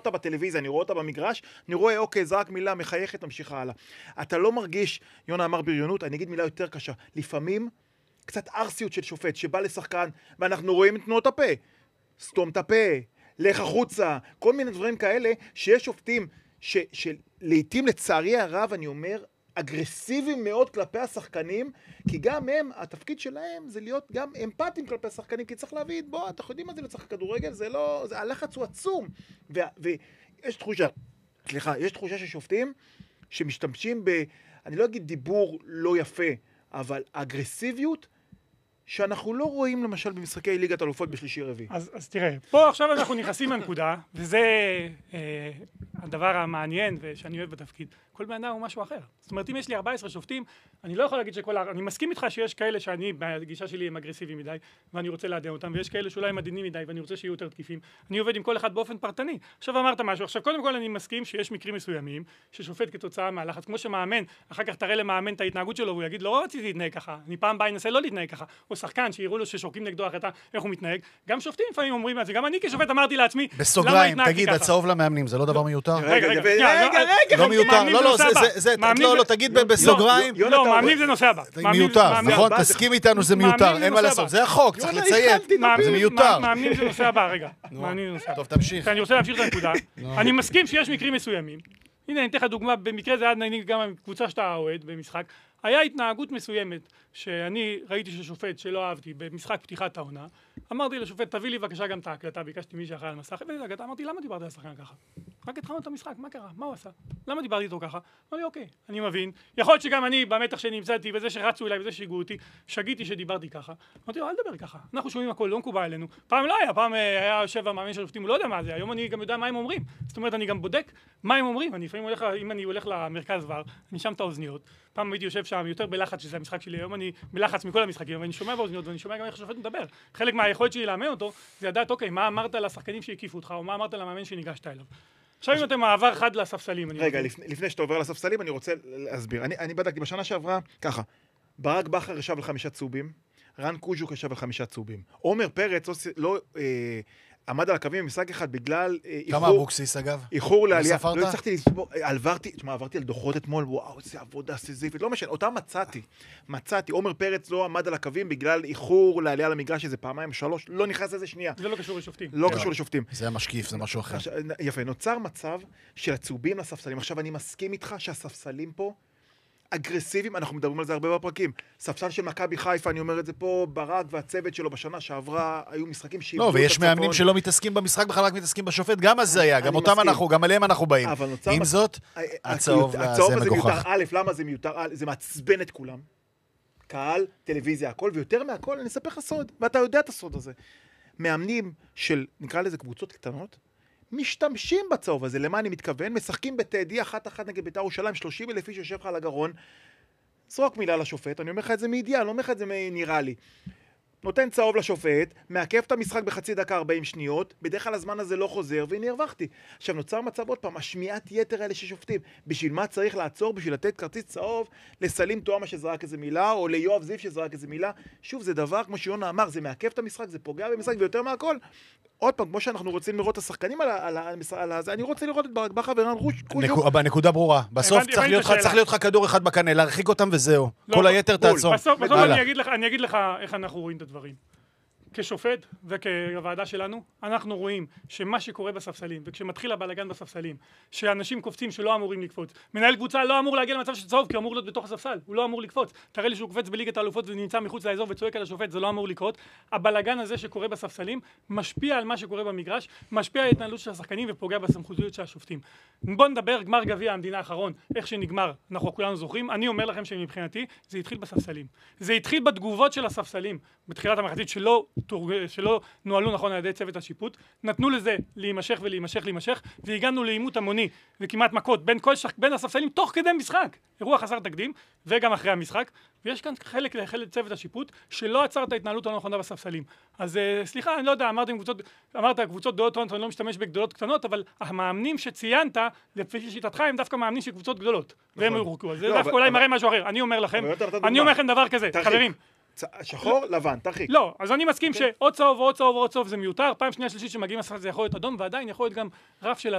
אותה בטלוויזיה, אני רואה אותה במגרש, אני רואה, אוקיי, זרק מילה, מחייכת, ממשיכה הלאה. אתה לא מרגיש, יונה אמר בריונות, אני אגיד מילה יותר קשה, לפעמים קצת ארסיות של שופט שבא לשחקן, ואנחנו רואים את תנועות הפה, סתום את הפה, לך החוצה, כל מיני דברים כאלה, שיש שופטים שלעיתים לצערי הרב, אני אומר, אגרסיביים מאוד כלפי השחקנים, כי גם הם, התפקיד שלהם זה להיות גם אמפתיים כלפי השחקנים, כי צריך להבין, בוא, אתה יודעים מה זה לצחק כדורגל, זה לא, הלחץ הוא עצום, ויש תחושה, סליחה, יש תחושה של שופטים שמשתמשים אני לא אגיד דיבור לא יפה, אבל אגרסיביות שאנחנו לא רואים למשל במשחקי ליגת אלופות בשלישי רביעי. אז תראה, פה עכשיו אנחנו נכנסים לנקודה, וזה הדבר המעניין ושאני אוהב בתפקיד. כל בן אדם הוא משהו אחר. זאת אומרת, אם יש לי 14 שופטים, אני לא יכול להגיד אני מסכים איתך שיש כאלה שאני, בגישה שלי הם אגרסיביים מדי, ואני רוצה לעדן אותם, ויש כאלה שאולי הם עדינים מדי, ואני רוצה שיהיו יותר תקיפים. אני עובד עם כל אחד באופן פרטני. עכשיו אמרת משהו. עכשיו, קודם כל אני מסכים שיש מקרים מסוימים, ששופט כתוצאה מהלחץ, כמו שמאמן, אחר כך תראה למאמן את ההתנהגות שלו, והוא יגיד, לא רציתי להתנהג ככה. אני פעם באה אנסה לא להתנהג ככה. או שחקן שיראו לו ששורקים נגדו אחרי איך הוא מתנהג. גם שופטים לפעמים אומרים את זה. גם אני כשופט אמרתי לעצמי, בסוגריים, תגיד, הצהוב למאמנים, זה לא דבר מיותר? רגע, לא מיותר. לא, תגיד בסוגריים. לא, מאמנים זה נושא הבא. מיותר, נכון? תסכים איתנו, זה מיותר, אין מה לעשות. זה החוק, צריך לציין. זה מיותר. מאמנים זה נושא הבא, רגע. מאמנים זה נושא הבא. טוב, תמשיך. אני רוצה להמשיך את הנקודה. אני מסכים שיש מקרים מסוימים. הנה, אני אתן לך דוגמה, במקרה זה נגיד גם קבוצה שאתה אוהד במשחק. היה התנהגות מסוימת שאני ראיתי ששופט שלא אהבתי במשחק פתיחת העונה, אמרתי לשופט, תביא לי בבקשה גם את ההקלטה, ביקשתי מי שאחראי על המסך, אמרתי, למה דיברתי על השחקן ככה? רק התחלנו את המשחק, מה קרה? מה הוא עשה? למה דיברתי איתו ככה? אמר לי, אוקיי, אני מבין. יכול להיות שגם אני, במתח שנמצאתי, בזה שרצו אליי, בזה שהגעו אותי, שגיתי שדיברתי ככה. אמרתי לו, אל תדבר ככה. אנחנו שומעים הכל, לא מקובל אלינו. פעם לא היה, פעם היה יושב המאמן של שופטים, הוא לא יודע מה זה. היום אני גם יודע מה הם אומרים. זאת אומרת, אני גם בודק מה הם אומרים. אני לפעמים הולך, אם אני הולך למרכז ור, אני שם את האוזניות. פעם הייתי יושב שם יותר בלחץ, שזה המשחק שלי. היום אני בלחץ מכל המשחקים, אבל אני שומע באוזניות ואני שומע גם איך השופט מדבר. חלק מהיכולת שלי לאמן אותו, זה לדעת, אוקיי, מה אמרת לשחקנים שהקיפו אותך, או מה אמרת למאמן שניגשת אליו. עכשיו אם אתם מעבר חד לספסלים. רגע, לפני שאתה עובר לספסלים, אני רוצה להסביר. אני בדקתי בשנה שעברה, ככה, ברק בכר ישב על 5 צהובים, רן קוז'וק ישב על 5 צהובים. עומר פרץ לא עמד על הקווים במשחק אחד בגלל כמה אבוקסיס אגב? איחור לעלייה. לא הצלחתי לספור, עברתי על דוחות אתמול, וואו, איזה עבודה סיזיפית, לא משנה, אותה מצאתי. עומר פרץ לא עמד על הקווים בגלל איחור לעלייה למגרש איזה פעמיים 3, לא נכנס לזה שנייה. זה לא קשור לשופטים. לא קשור לשופטים. זה המשקיף, זה משהו אחר. יפה, נוצר מצב של הצהובים לספסלים. עכשיו אני מסכים איתך שהספסלים פה אגרסיביים, אנחנו מדברים על זה הרבה בפרקים. ספסל של מכבי חיפה, אני אומר את זה פה, ברק והצוות שלו בשנה שעברה, היו משחקים שאיבדו את הצפון. לא, ויש מאמנים שלא מתעסקים במשחק, בכלל רק מתעסקים בשופט, גם אז זה היה, גם עליהם אנחנו באים. עם זאת, הצהוב זה מגוחך. א', למה זה מיותר? זה מעצבן את כולם. קהל, טלוויזיה, הכל, ויותר מהכל, אני אספר לך סוד, ואתה יודע את הסוד הזה. מאמנים של, נקרא לזה קבוצות קטנות, משתמשים בצהוב הזה, למה אני מתכוון? משחקים בטדי 1-1 נגד בית"ר ירושלים, 30,000 איש יושב לך על הגרון, זרוק מילה לשופט, אני אומר לך את זה מידיעה, אני לא אומר לך את זה נראה לי. נותן צהוב לשופט, מעכב את המשחק בחצי דקה 40 שניות, בדרך כלל הזמן הזה לא חוזר, והנה הרווחתי. עכשיו נוצר מצב עוד פעם, השמיעת יתר האלה ששופטים, בשביל מה צריך לעצור? בשביל לתת כרטיס צהוב לסלים תואמה שזרק איזה מילה, או ליואב זיו שזרק איזה מילה. שוב, זה דבר, כמו שיונה אמר, זה מעכב את המשחק, זה פוגע במשחק, ויותר מהכל. עוד פעם, כמו שאנחנו רוצים לראות את השחקנים על זה, אני רוצה לראות את ברק בכר ורן קוז'וק. בנקודה ברורה. בסוף צריך להיות לך כדור אחד בקנה, להרחיק אותם וזהו. כל היתר תעצור. בסוף אני אגיד לך איך אנחנו רואים את הדברים. כשופט וכוועדה שלנו, אנחנו רואים שמה שקורה בספסלים, וכשמתחיל הבלגן בספסלים, שאנשים קופצים שלא אמורים לקפוץ. מנהל קבוצה לא אמור להגיע למצב של צהוב, כי הוא אמור להיות בתוך הספסל, הוא לא אמור לקפוץ. תראה לי שהוא קופץ בליגת האלופות ונמצא מחוץ לאזור וצועק על השופט, זה לא אמור לקרות. הבלגן הזה שקורה בספסלים משפיע על מה שקורה במגרש, משפיע על ההתנהלות של השחקנים ופוגע בסמכותיות של השופטים. בואו נדבר גמר גביע המדינה האחרון, איך שנגמר, אנחנו כולנו זוכרים. אני אומר לכם שמבחינתי זה התחיל בספסלים. זה התחיל בתגובות של הספסלים, בתחילת המחצית שלא נוהלו נכון על ידי צוות השיפוט, נתנו לזה להימשך, והגענו לעימות המוני וכמעט מכות בין הספסלים תוך כדי משחק. אירוע חסר תקדים, וגם אחרי המשחק, ויש כאן חלק צוות השיפוט שלא עצר את ההתנהלות הנכונה בספסלים. אז סליחה, אני לא יודע, אמרת קבוצות גדולות, אני לא משתמש בגדולות קטנות, אבל המאמנים שציינת, לפי שיטתך, הם דווקא מאמנים של קבוצות גדולות, והם יורקו. אז זה דווקא אולי מראה משהו אחר. אני אומר לכם דבר כזה, חברים. שחור, לבן, תרחיק. לא, אז אני מסכים שעוד צהוב ועוד צהוב ועוד צהוב זה מיותר, פעם שנייה שלישית שמגיעים לספסל זה יכול להיות אדום, ועדיין יכול להיות גם רף של